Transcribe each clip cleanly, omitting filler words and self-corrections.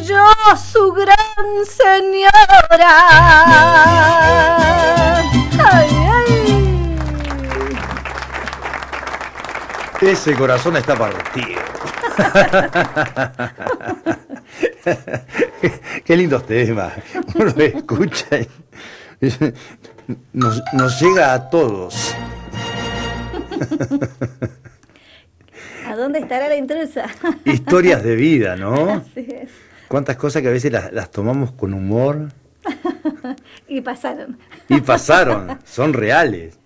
yo, su gran señora. Ay, ay. Ese corazón está partido. Qué lindos temas. Uno lo escucha y nos llega a todos. ¿A dónde estará la intrusa? Historias de vida, ¿no? Así es. Cuántas cosas que a veces las tomamos con humor. Y pasaron. Y pasaron, son reales.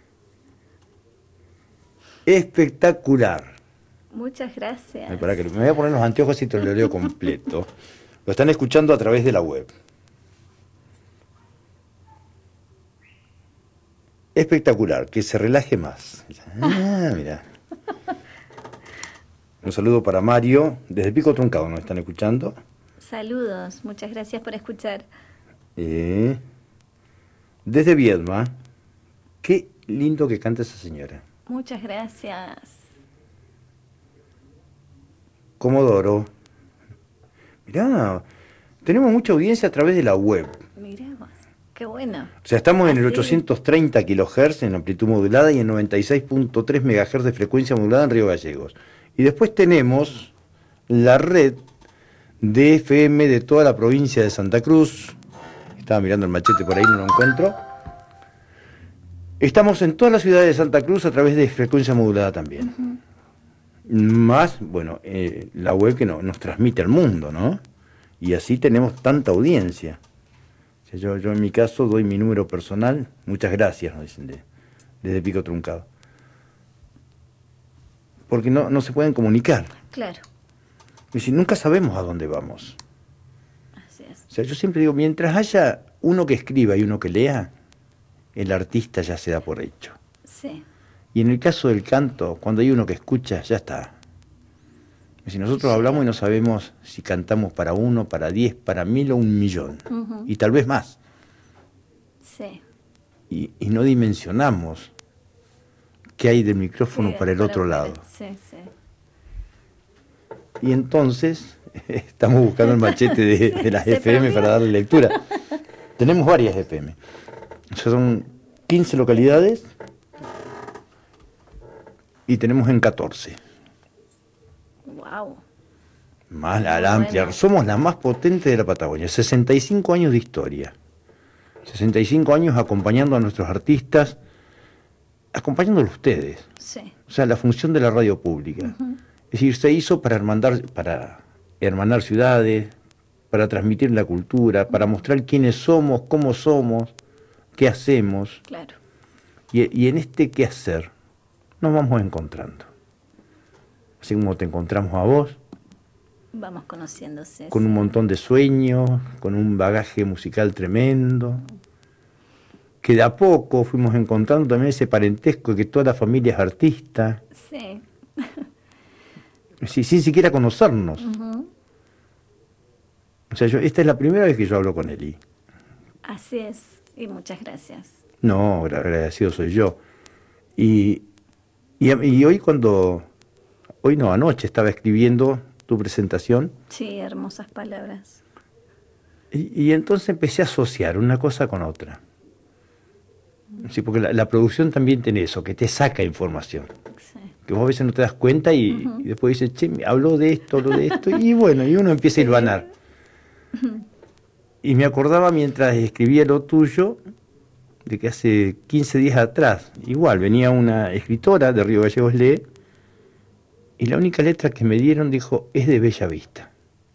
Espectacular. Muchas gracias. Ay, que me voy a poner los anteojos y te lo leo completo. Lo están escuchando a través de la web. Espectacular, que se relaje más. Ah, mira. Un saludo para Mario, desde Pico Truncado nos están escuchando. Saludos, muchas gracias por escuchar. Desde Viedma, qué lindo que canta esa señora. Muchas gracias. Comodoro. Mirá, tenemos mucha audiencia a través de la web. Mirá vos, qué bueno. O sea, estamos en el Así. 830 kHz en amplitud modulada y en 96.3 MHz de frecuencia modulada en Río Gallegos. Y después tenemos la red de FM de toda la provincia de Santa Cruz. Estaba mirando el machete por ahí, no lo encuentro. Estamos en todas las ciudades de Santa Cruz a través de frecuencia modulada también. Uh-huh. Más, bueno, la web que nos transmite al mundo, ¿no? Y así tenemos tanta audiencia. O sea, yo en mi caso doy mi número personal. Muchas gracias, nos dicen desde Pico Truncado. Porque no se pueden comunicar. Claro. Y si nunca sabemos a dónde vamos. Así es. O sea, yo siempre digo, mientras haya uno que escriba y uno que lea, el artista ya se da por hecho. Sí. Y en el caso del canto, cuando hay uno que escucha, ya está. Si nosotros hablamos y no sabemos si cantamos para 1, para 10, para 1000 o 1.000.000, Uh-huh. y tal vez más, Sí. y no dimensionamos qué hay del micrófono Sí, para el otro lado. Sí, sí. Y entonces estamos buscando el machete de las se FM perdió. para darle lectura. Tenemos varias FM. O sea, son 15 localidades y tenemos en 14. Wow. Más la amplia. Bueno. Somos la más potente de la Patagonia. 65 años de historia. 65 años acompañando a nuestros artistas, acompañándolos ustedes. Sí. O sea, la función de la radio pública. Uh-huh. Es decir, se hizo para hermanar ciudades, para transmitir la cultura, para mostrar quiénes somos, cómo somos, qué hacemos. Claro. Y en este qué hacer nos vamos encontrando. Así como te encontramos a vos, Vamos conociéndose. con un montón de sueños, con un bagaje musical tremendo, que de a poco fuimos encontrando también ese parentesco de que toda la familia es artista, Sí. sin siquiera conocernos. Uh-huh. O sea, esta es la primera vez que yo hablo con Eli. Así es. Y muchas gracias. No, agradecido soy yo. Y hoy anoche estaba escribiendo tu presentación. Sí, hermosas palabras. Y entonces empecé a asociar una cosa con otra. Sí, porque la producción también tiene eso, que te saca información. Sí. Que vos a veces no te das cuenta y después dices, che, habló de esto, y bueno, y uno empieza a hilvanar. Y me acordaba mientras escribía lo tuyo, de que hace 15 días atrás, igual, venía una escritora de Río Gallegos Lee, y la única letra que me dieron dijo, es de Bella Vista.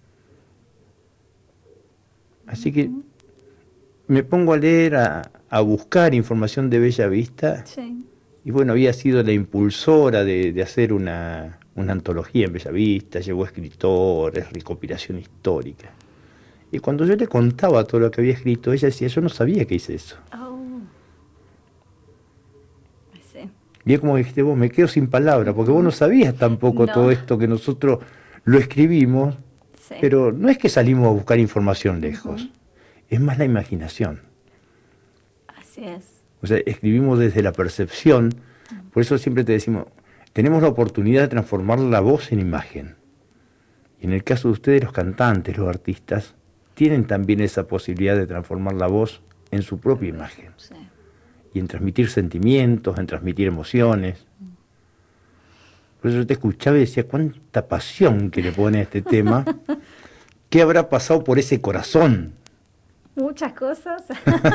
Así que me pongo a leer, a buscar información de Bella Vista, Sí. y bueno, había sido la impulsora de hacer una antología en Bella Vista, llevó escritores, recopilación histórica. Y cuando yo le contaba todo lo que había escrito, ella decía, yo no sabía que hice eso. Oh. Sí. Y es como dijiste vos, me quedo sin palabras, porque vos no sabías tampoco No. todo esto que nosotros lo escribimos, Sí. pero no es que salimos a buscar información lejos, es más la imaginación. Así es. O sea, escribimos desde la percepción, por eso siempre te decimos, tenemos la oportunidad de transformar la voz en imagen. Y en el caso de ustedes, los cantantes, los artistas, tienen también esa posibilidad de transformar la voz en su propia imagen. Sí. Y en transmitir sentimientos, en transmitir emociones. Por eso yo te escuchaba y decía, cuánta pasión que le pone a este tema. ¿Qué habrá pasado por ese corazón? Muchas cosas.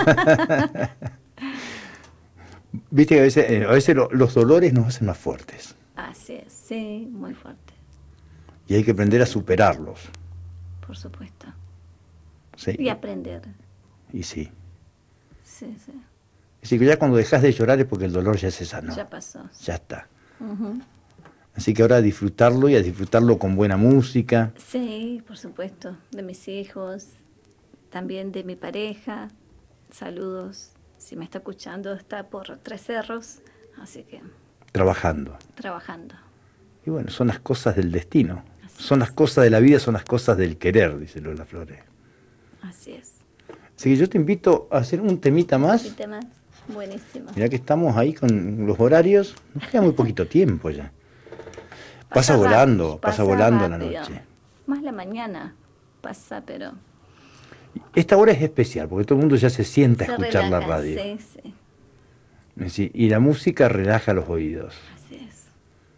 Viste que a veces los dolores nos hacen más fuertes. Así es, sí, muy fuerte, Y hay que aprender a superarlos. por supuesto. ¿Sí? Y aprender. Y sí. Sí, sí. Así que ya cuando dejas de llorar es porque el dolor ya se sanó. Ya pasó. Ya está. Ujú. Así que ahora a disfrutarlo y a disfrutarlo con buena música. Sí, por supuesto. De mis hijos, también de mi pareja. Saludos. Si me está escuchando, está por Tres Cerros. Así que Trabajando. trabajando. Y bueno, son las cosas del destino. Así Son las cosas de la vida, son las cosas del querer, dice Lola Flores. Así es. Así que yo te invito a hacer un temita más. ¿Y temas? Buenísimo. Mirá que estamos ahí con los horarios. Nos queda muy poquito tiempo ya. Pasa rápido, volando, pasa volando la rápido. noche. Más la mañana pasa, pero Esta hora es especial porque todo el mundo ya se sienta a se escuchar la relaja, radio. Sí, sí. Es decir, y la música relaja los oídos. Así es.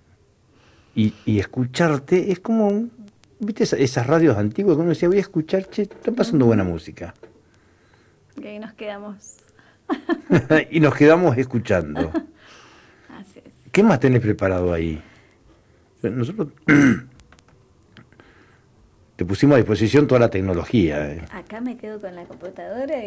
Y escucharte es como, ¿viste esas radios antiguas que uno decía, voy a escuchar, che, están pasando buena música? Y ahí nos quedamos. Y nos quedamos escuchando. Así es. ¿Qué más tenés preparado ahí? Nosotros te pusimos a disposición toda la tecnología. Acá me quedo con la computadora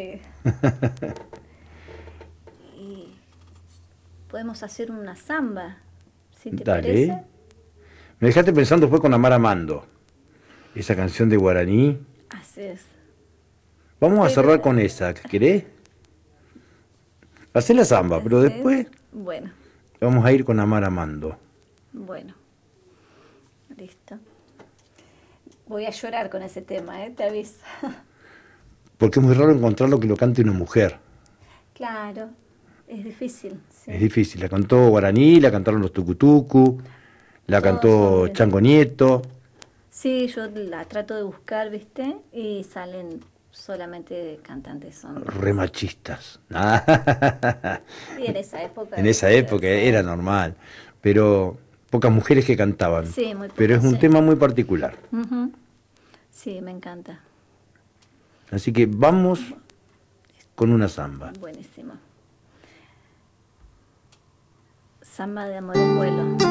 y podemos hacer una samba, si te Dale. parece. Me dejaste pensando después con Amar Amando, esa canción de Guaraní. Así es. Vamos a Pero- cerrar con esa, ¿querés? Hacé la samba, pero Así es. después Bueno, vamos a ir con Amar Amando. bueno. Listo. Voy a llorar con ese tema, te aviso. Porque es muy raro encontrarlo que lo cante una mujer. Claro, es difícil. Sí. Es difícil. La cantó Guaraní, la cantaron los Tucutucu, la Todos cantó hombres. Chango Nieto. Sí, yo la trato de buscar, ¿viste? Y salen solamente cantantes hombres. Re machistas. Y en esa época. En esa época sí. era normal. Pero pocas mujeres que cantaban. Sí, muy pero es pocas, un sí. tema muy particular. Ujú. Sí, me encanta. Así que vamos con una samba. Buenísimo. Samba de amor en vuelo.